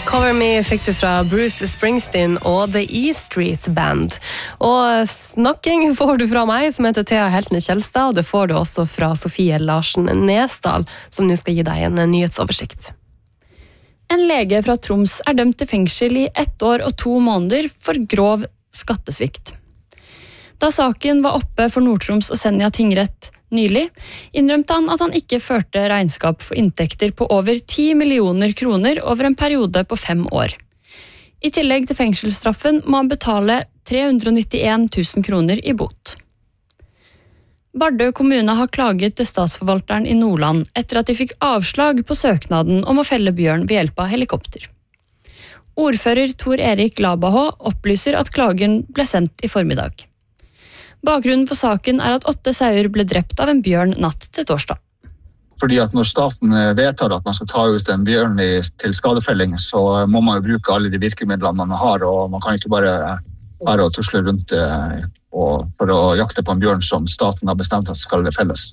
Cover Me fikk du fra Bruce Springsteen og The E Street Band. Og snakking får du fra meg, som heter Thea Heltene Kjelstad, og det får du også fra Sofie Larsen Nesdal, som nå skal gi deg en nyhetsoversikt. En lege fra Troms er dømt til fengsel i 1 år og 2 måneder for grov skattesvikt. Da saken var oppe for Nord-Troms og Senja tingrett nylig, innrømte han at han ikke førte regnskap for inntekter på over 10 millioner kroner over en periode på 5 år. I tillegg til fengselsstraffen må han betale 391 000 kroner i bot. Vardø kommune har klaget til statsforvalteren i Nordland etter at de fikk avslag på søknaden om å felle bjørn ved hjelp av helikopter. Ordfører Tor Erik Labahå opplyser at klagen ble sendt i formiddag. Bakgrunnen for saken er at 8 sauer ble drept av en bjørn natt til torsdag. Fordi at når staten vedtar at man skal ta ut en bjørn til skadefelling, så må man jo bruke alle de virkemidlene man har, og man kan ikke bare tusle rundt for å jakte på en bjørn som staten har bestemt at skal felles.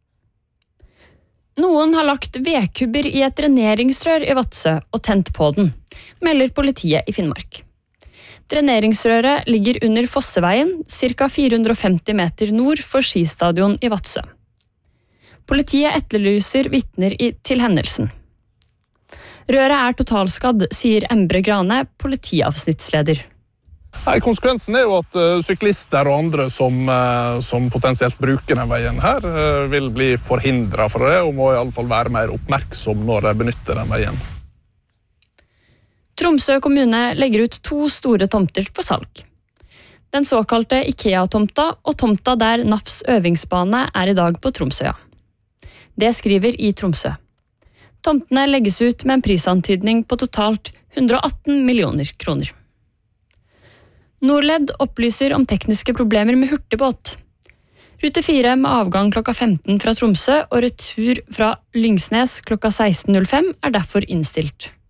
Noen har lagt vedkubber i et dreneringsrør i Vadsø og tent på den, melder politiet i Finnmark. Dreneringsrøret ligger under Fosseveien, ca. 450 meter nord for skistadion i Vadsø. Politiet etterlyser vitner til hendelsen. Røret er totalskadd, sier Embre Grane, politiavsnittsleder. Konsekvensen er jo at syklister og andre som potensielt bruker den veien her, vil bli forhindret for det, og må i alle fall være mer oppmerksom når de benytter den veien. Tromsø kommune legger ut 2 store tomter for salg. Den såkalte IKEA-tomta og tomta der NAFs øvingsbane er i dag på Tromsøya. Det skriver i Tromsø. Tomtene legges ut med en prisantydning på totalt 118 millioner kroner. Norled opplyser om tekniske problemer med hurtigbåt. Rute 4 med avgang klokka 15 fra Tromsø og retur fra Lyngsnes klokka 16.05 er derfor innstilt.